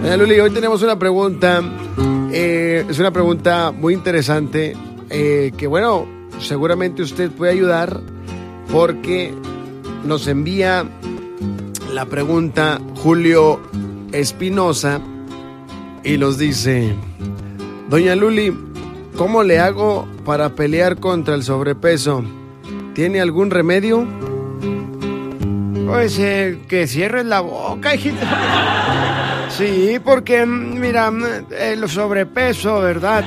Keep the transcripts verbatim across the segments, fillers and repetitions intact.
Doña Luli, hoy tenemos una pregunta, eh, es una pregunta muy interesante, eh, que bueno, seguramente usted puede ayudar porque nos envía la pregunta Julio Espinosa y nos dice: Doña Luli, ¿cómo le hago para pelear contra el sobrepeso? ¿Tiene algún remedio? Pues eh, que cierres la boca, hijito. Sí, porque, mira, el sobrepeso, ¿verdad?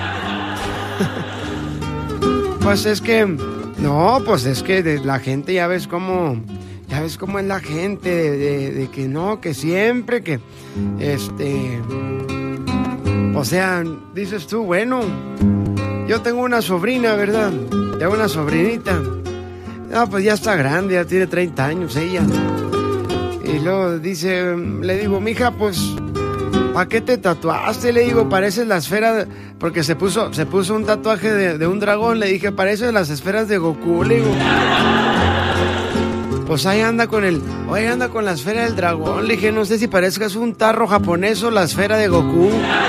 Pues es que, no, pues es que de la gente, ya ves cómo, ya ves cómo es la gente, de, de, de que no, que siempre, que, este, o sea, dices tú, bueno, yo tengo una sobrina, ¿verdad? Tengo una sobrinita. No, pues ya está grande, ya tiene treinta años ella. Y luego dice, le digo, mija, pues, ¿para qué te tatuaste? Le digo, pareces la esfera, porque se puso, se puso un tatuaje de, de un dragón. Le dije, pareces las esferas de Goku. Le digo, pues ahí anda con el, ahí anda con la esfera del dragón. Le dije, no sé si parezcas un tarro japonés o la esfera de Goku.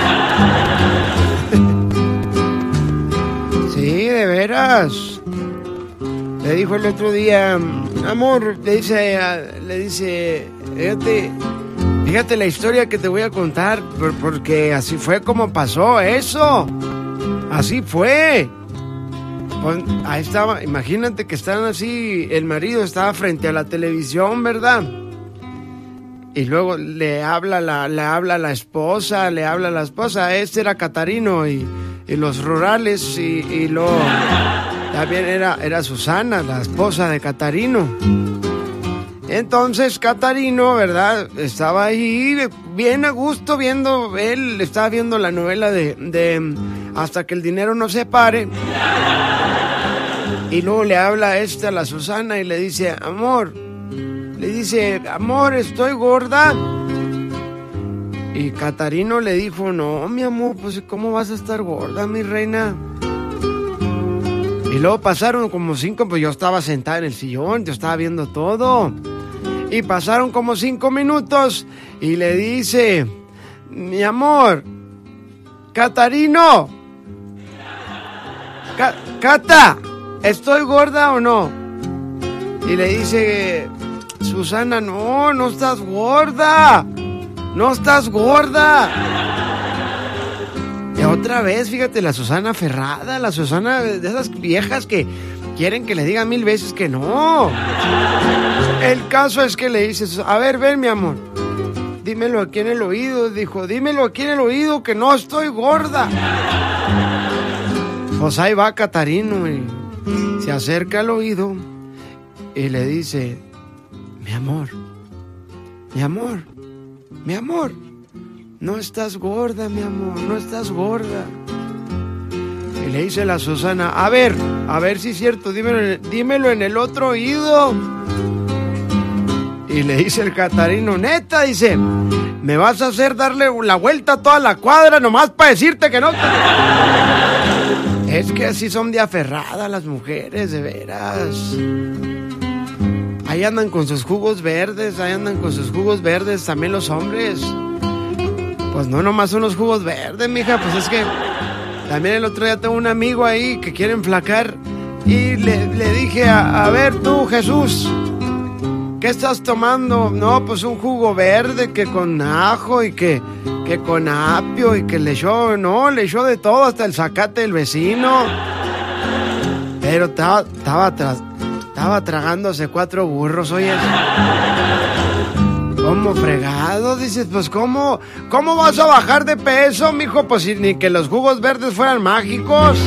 Sí, de veras. Le dijo el otro día, amor, le dice, le dice, fíjate, fíjate la historia que te voy a contar, porque así fue como pasó eso, así fue. Pues, ahí estaba, imagínate que estaban así, el marido estaba frente a la televisión, ¿verdad? Y luego le habla la, le habla la esposa, le habla la esposa, este era Catarino y, y los rurales y, y lo... También era, era Susana, la esposa de Catarino. Entonces Catarino, ¿verdad? Estaba ahí bien a gusto viendo, él estaba viendo la novela de, de Hasta que el dinero no se pare. Y luego le habla a esta, a la Susana, y le dice, amor, le dice, amor, estoy gorda. Y Catarino le dijo, no, mi amor, pues ¿cómo vas a estar gorda, mi reina? Y luego pasaron como cinco, pues yo estaba sentada en el sillón, yo estaba viendo todo. Y pasaron como cinco minutos y le dice, mi amor, Catarino, Ca- Cata, ¿estoy gorda o no? Y le dice, Susana, no, no estás gorda, no estás gorda. Y otra vez, fíjate, la Susana aferrada, la Susana de esas viejas que quieren que le digan mil veces que no. El caso es que le dices, a ver, ven, mi amor, dímelo aquí en el oído, dijo, dímelo aquí en el oído que no estoy gorda. Pues ahí va Catarino y se acerca al oído y le dice, mi amor, mi amor, mi amor. No estás gorda, mi amor, no estás gorda. Y le dice la Susana, a ver, a ver si es cierto, dímelo en, dímelo en el otro oído. Y le dice el Catarino, neta, dice, me vas a hacer darle la vuelta a toda la cuadra nomás para decirte que no te... Es que así son de aferradas las mujeres, de veras. Ahí andan con sus jugos verdes, ahí andan con sus jugos verdes también los hombres. Pues no, nomás unos jugos verdes, mija, pues es que también el otro día tengo un amigo ahí que quiere enflacar y le, le dije, a, a ver tú, Jesús, ¿qué estás tomando? No, pues un jugo verde que con ajo y que, que con apio y que le echó, no, le echó de todo, hasta el zacate del vecino. Pero estaba, estaba, tra, estaba tragándose cuatro burros, oye. ¿Cómo fregado? Dices, pues ¿cómo, cómo vas a bajar de peso, mijo? Pues ni que los jugos verdes fueran mágicos.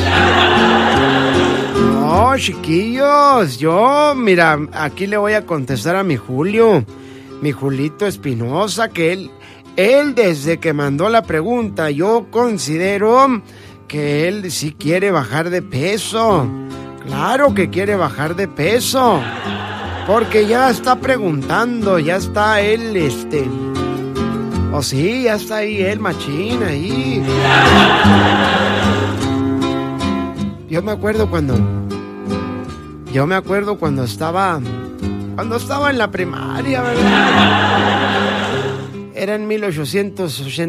No, chiquillos, yo, mira, aquí le voy a contestar a mi Julio, mi Julito Espinosa, que él, él desde que mandó la pregunta, yo considero que él sí quiere bajar de peso. Claro que quiere bajar de peso. Porque ya está preguntando, ya está él, este... Oh, sí, ya está ahí el machín, ahí. Yo me acuerdo cuando... Yo me acuerdo cuando estaba... Cuando estaba en la primaria, ¿verdad? Era en mil ochocientos ochenta.